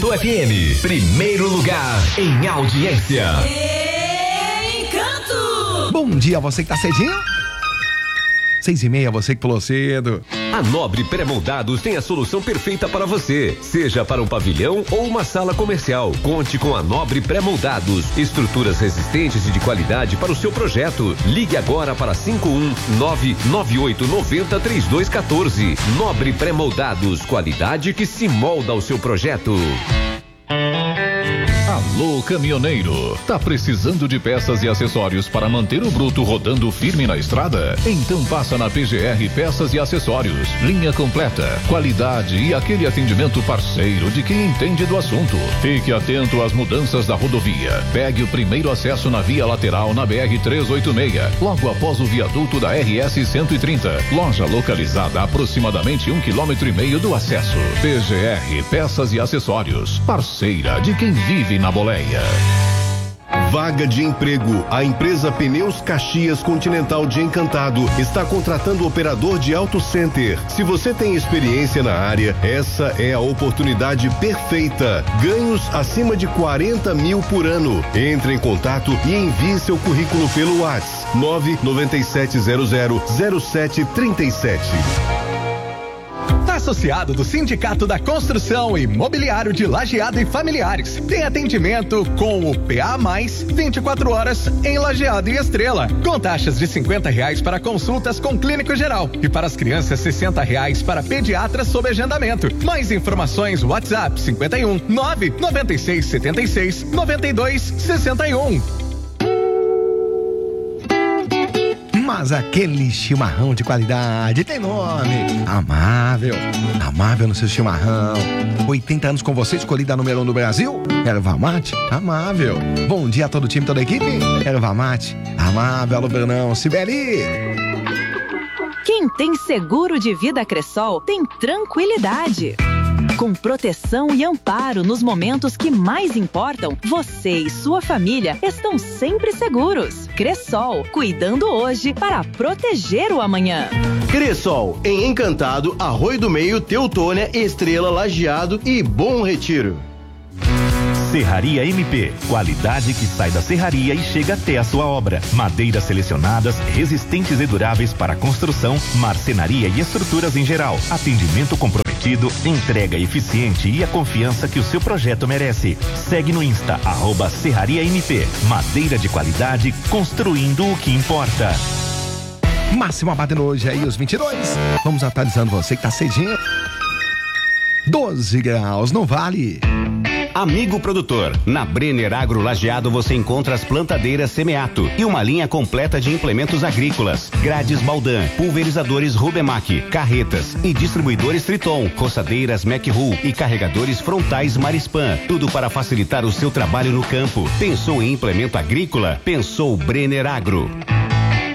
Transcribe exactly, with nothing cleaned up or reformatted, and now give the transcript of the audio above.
Encanto F M, primeiro lugar em audiência. Encanto! Bom dia, você que tá cedinho? Seis e meia, você que pulou cedo. A Nobre Pré-Moldados tem a solução perfeita para você, seja para um pavilhão ou uma sala comercial. Conte com a Nobre Pré-Moldados, estruturas resistentes e de qualidade para o seu projeto. Ligue agora para cinco um nove nove oito nove zero três dois um quatro. Nobre Pré-Moldados, qualidade que se molda ao seu projeto. Alô, caminhoneiro, tá precisando de peças e acessórios para manter o bruto rodando firme na estrada? Então passa na P G R Peças e Acessórios. Linha completa, qualidade e aquele atendimento parceiro de quem entende do assunto. Fique atento às mudanças da rodovia. Pegue o primeiro acesso na via lateral na B R trezentos e oitenta e seis, logo após o viaduto da R S cento e trinta. Loja localizada a aproximadamente um quilômetro e meio do acesso. P G R Peças e Acessórios, parceira de quem vive na boleia. Vaga de emprego. A empresa Pneus Caxias Continental de Encantado está contratando operador de auto center. Se você tem experiência na área, essa é a oportunidade perfeita. Ganhos acima de quarenta mil por ano. Entre em contato e envie seu currículo pelo WhatsApp nove nove sete zero zero zero sete três sete. Associado do Sindicato da Construção Imobiliário de Lajeado e Familiares. Tem atendimento com o P A mais, vinte e quatro horas em Lajeado e Estrela. Com taxas de cinquenta reais para consultas com clínico geral. E para as crianças, sessenta reais para pediatras sob agendamento. Mais informações, WhatsApp cinquenta e um nove noventa e seis setenta e seis noventa e dois sessenta e um. Mas aquele chimarrão de qualidade tem nome: Amável. Amável no seu chimarrão. oitenta anos com você, escolhida número um do Brasil. Erva Mate, Amável. Bom dia a todo o time, toda a equipe. Erva Mate, Amável. Alô, Brunão, Sibeli. Quem tem seguro de vida Cressol tem tranquilidade. Com proteção e amparo nos momentos que mais importam, você e sua família estão sempre seguros. Cressol, cuidando hoje para proteger o amanhã. Cressol, em Encantado, Arroio do Meio, Teutônia, Estrela, Lajeado e Bom Retiro. Serraria M P, qualidade que sai da serraria e chega até a sua obra. Madeiras selecionadas, resistentes e duráveis para construção, marcenaria e estruturas em geral. Atendimento comprometido, entrega eficiente e a confiança que o seu projeto merece. Segue no Insta, arroba Serraria M P. Madeira de qualidade, construindo o que importa. Máxima batendo hoje aí os vinte e dois. Vamos atualizando você que tá cedinho. doze graus no Vale. Amigo produtor, na Brenner Agro Lajeado você encontra as plantadeiras Semeato e uma linha completa de implementos agrícolas, grades Baldan, pulverizadores Rubemac, carretas e distribuidores Triton, roçadeiras McRul e carregadores frontais Marispan, tudo para facilitar o seu trabalho no campo. Pensou em implemento agrícola? Pensou Brenner Agro.